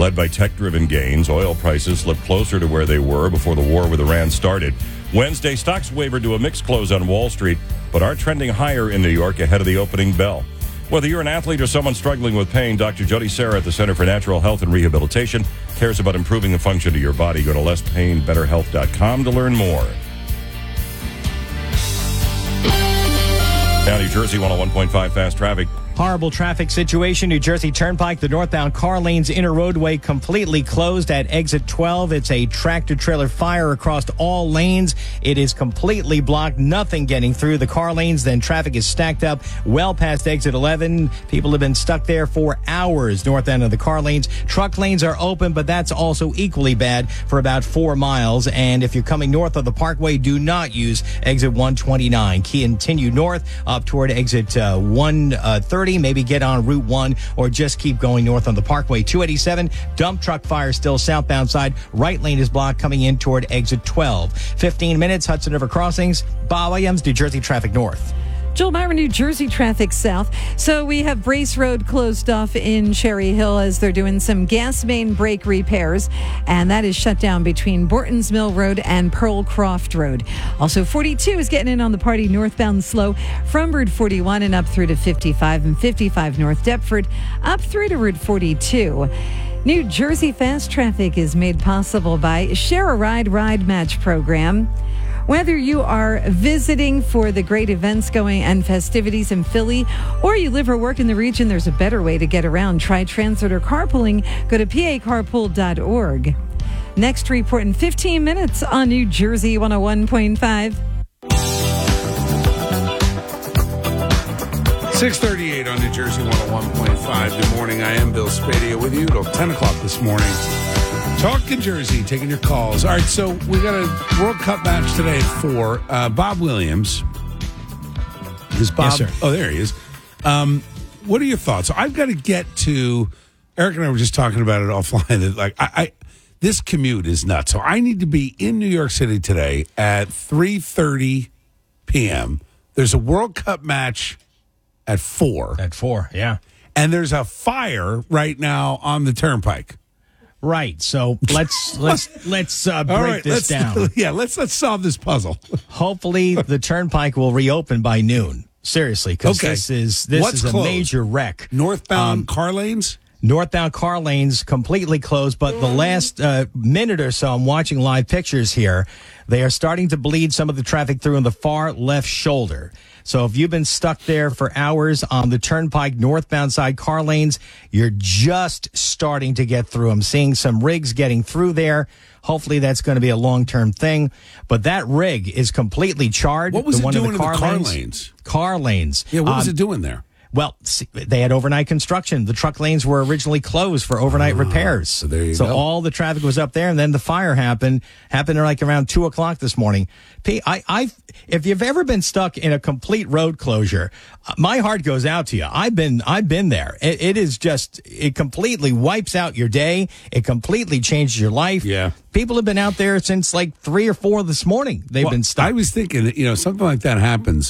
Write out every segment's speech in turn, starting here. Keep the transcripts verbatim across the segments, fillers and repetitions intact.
led by tech-driven gains. Oil prices slipped closer to where they were before the war with Iran started. Wednesday, stocks wavered to a mixed close on Wall Street, but are trending higher in New York ahead of the opening bell. Whether you're an athlete or someone struggling with pain, Doctor Jody Serra at the Center for Natural Health and Rehabilitation cares about improving the function of your body. Go to less pain better health dot com to learn more. Now, New Jersey one oh one point five fast traffic. Horrible traffic situation. New Jersey Turnpike, the northbound car lanes inner roadway completely closed at exit twelve. It's a tractor-trailer fire across all lanes. It is completely blocked. Nothing getting through the car lanes. Then traffic is stacked up well past exit eleven. People have been stuck there for hours north end of the car lanes. Truck lanes are open, but that's also equally bad for about four miles. And if you're coming north of the Parkway, do not use exit one twenty-nine. Continue north up toward exit uh, one thirty. Maybe get on Route one or just keep going north on the Parkway. two eighty-seven, dump truck fire still southbound side. Right lane is blocked coming in toward exit twelve. fifteen minutes, Hudson River crossings. Bob Williams, New Jersey traffic north. Joel Myron, New Jersey traffic south. So we have Brace Road closed off in Cherry Hill as they're doing some gas main break repairs, and that is shut down between Borton's Mill Road and Pearlcroft Road. Also, forty-two is getting in on the party northbound slow from Route forty-one and up through to fifty-five, and fifty-five North Deptford up through to Route forty-two. New Jersey fast traffic is made possible by Share a Ride Ride Match program. Whether you are visiting for the great events going and festivities in Philly, or you live or work in the region, there's a better way to get around. Try transit or carpooling. Go to p a carpool dot org. Next report in fifteen minutes on New Jersey one oh one point five. six thirty-eight on New Jersey one oh one point five. Good morning. I am Bill Spadia with you till ten o'clock this morning. Talking Jersey, taking your calls. All right, so we got a World Cup match today at four. Uh, Bob Williams. Is Bob? Yes, sir. Oh, there he is. Um, what are your thoughts? I've got to get to. Eric and I were just talking about it offline. That like I, I, this commute is nuts. So I need to be in New York City today at three thirty p.m. There's a World Cup match at four. At four, yeah. And there's a fire right now on the Turnpike. Right. So let's let's let's uh, break right, this let's, down. Yeah, let's let's solve this puzzle. Hopefully, the Turnpike will reopen by noon. Seriously, because okay. this is this What's is a closed? major wreck. Northbound Um, car lanes. Northbound car lanes completely closed, but the last uh, minute or so, I'm watching live pictures here. They are starting to bleed some of the traffic through in the far left shoulder. So if you've been stuck there for hours on the Turnpike northbound side car lanes, you're just starting to get through. I'm seeing some rigs getting through there. Hopefully that's going to be a long-term thing. But that rig is completely charred. What was the it one doing in the car, in the car lanes. lanes? Car lanes. Yeah, what was Um, it doing there? Well, see, they had overnight construction. The truck lanes were originally closed for overnight Oh, repairs. so there you so go. all the traffic was up there, and then the fire happened. Happened like around two o'clock this morning. P, I, I, if you've ever been stuck in a complete road closure, uh, my heart goes out to you. I've been, I've been there. It, it is just, it completely wipes out your day. It completely changes your life. Yeah. People have been out there since like three or four this morning. They've Well, been stuck. I was thinking that, you know, something like that happens,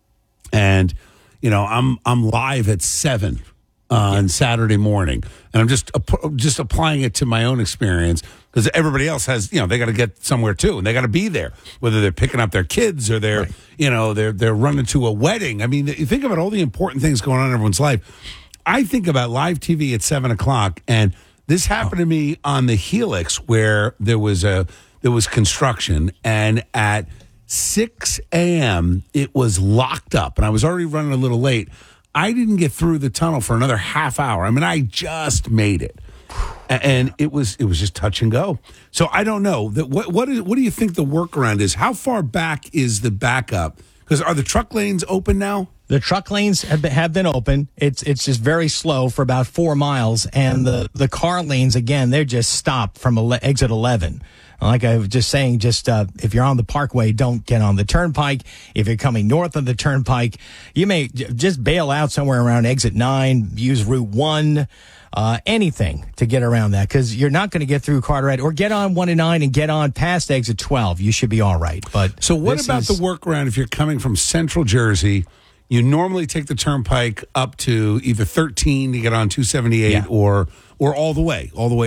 and you know, I'm I'm live at seven on yeah. Saturday morning, and I'm just just applying it to my own experience because everybody else has, you know, they got to get somewhere too, and they got to be there, whether they're picking up their kids or they're, right. you know, they're they're running to a wedding. I mean, you think about all the important things going on in everyone's life. I think about live T V at seven o'clock, and this happened oh. to me on the Helix where there was a there was construction, and at six a.m. it was locked up, and I was already running a little late. I didn't get through the tunnel for another half hour. I mean, I just made it, and it was it was just touch and go. So I don't know that. What what is what do you think the workaround is? How far back is the backup? Because are the truck lanes open now? The truck lanes have been, have been open. It's it's just very slow for about four miles, and the the car lanes again they're just stopped from ele- exit eleven. Like I was just saying, just uh, if you're on the Parkway, don't get on the Turnpike. If you're coming north of the Turnpike, you may j- just bail out somewhere around exit nine, use Route one, uh, anything to get around that, because you're not going to get through Carteret, or get on one and nine and get on past exit twelve. You should be all right. But so what about is, the workaround if you're coming from Central Jersey? You normally take the Turnpike up to either thirteen to get on two seventy-eight yeah. or or all the way, all the way